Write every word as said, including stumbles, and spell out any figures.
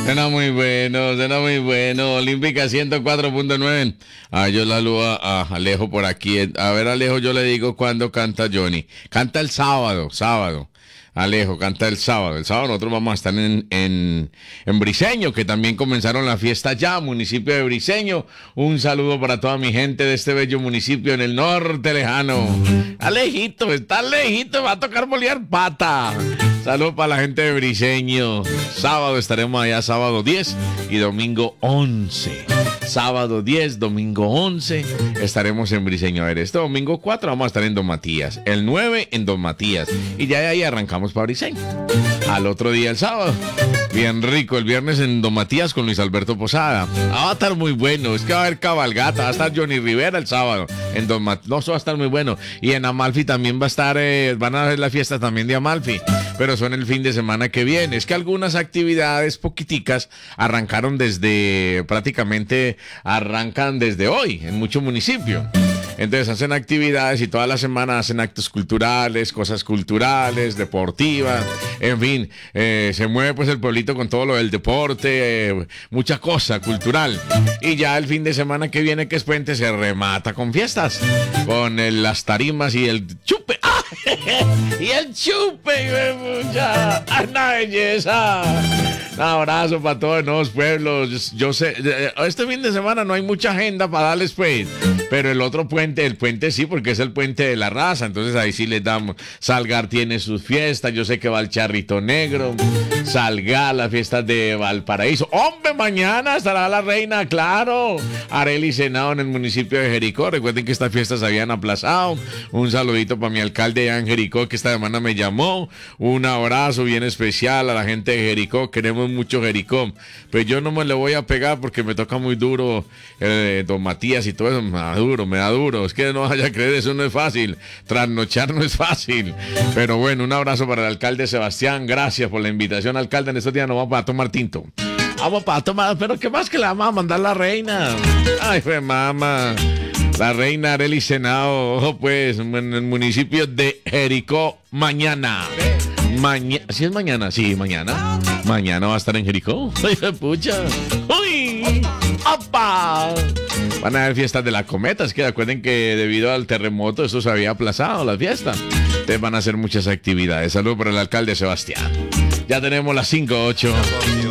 Suena muy bueno, suena muy bueno. Olímpica ciento cuatro punto nueve. Ah, yo la saludo a, a Alejo por aquí. A ver, Alejo, yo le digo cuándo canta Johnny. Canta el sábado, sábado. Alejo, canta el sábado. El sábado nosotros vamos a estar en, en, en Briceño, que también comenzaron la fiesta ya, municipio de Briceño. Un saludo para toda mi gente de este bello municipio en el norte lejano. Está lejito, está lejito, va a tocar bolear pata. Saludos para la gente de Briceño. Sábado estaremos allá, sábado diez y domingo once. Sábado diez, domingo once, estaremos en Briceño. A ver, este domingo cuatro vamos a estar en Don Matías. El nueve en Don Matías. Y ya de ahí arrancamos para Briceño. Al otro día, el sábado. Bien rico, el viernes en Don Matías con Luis Alberto Posada. Ah, va a estar muy bueno. Es que va a haber cabalgata. Va a estar Johnny Rivera el sábado. En Don Matías. No, eso va a estar muy bueno. Y en Amalfi también va a estar, eh, van a hacer la fiesta también de Amalfi. Pero son el fin de semana que viene. Es que algunas actividades poquiticas arrancaron desde, prácticamente arrancan desde hoy en muchos municipios. Entonces hacen actividades y toda la semana hacen actos culturales, cosas culturales, deportivas, en fin, eh, se mueve pues el pueblito con todo lo del deporte, eh, mucha cosa cultural. Y ya el fin de semana que viene, que es puente, se remata con fiestas, con el, las tarimas y el chupe. ¡Ah! Y el chupe, mucha, ¡una belleza! Un abrazo para todos los nuevos pueblos. Yo sé, este fin de semana no hay mucha agenda para darles pues, pero el otro puente, el puente sí, porque es el puente de la raza, entonces ahí sí les damos. Salgar tiene sus fiestas, yo sé que va el Charrito Negro, Salgar, las fiestas de Valparaíso. ¡Hombre, mañana estará la reina, claro! Arely Senado en el municipio de Jericó. Recuerden que estas fiestas se habían aplazado. Un saludito para mi alcalde en Jericó, que esta semana me llamó. Un abrazo bien especial a la gente de Jericó. Queremos mucho Jericó. Pues yo no me le voy a pegar porque me toca muy duro eh, Don Matías y todo eso. Me da duro, me da duro. Es que no vaya a creer, eso no es fácil. Trasnochar no es fácil. Pero bueno, un abrazo para el alcalde Sebastián. Gracias por la invitación, alcalde. En estos días nos vamos a tomar tinto. Vamos para tomar, pero ¿qué más que la vamos a mandar la reina? Ay, fue mamá. La reina Arely Senado, pues, en el municipio de Jericó, mañana. Mañana, ¿sí es mañana? Sí, mañana. Mañana va a estar en Jericó. ¡Ay, pucha! ¡Uy! ¡Opa! Van a haber fiestas de la cometa. Es que recuerden que debido al terremoto eso se había aplazado, la fiesta. Entonces van a hacer muchas actividades. Saludos para el alcalde Sebastián. Ya tenemos las cinco ocho.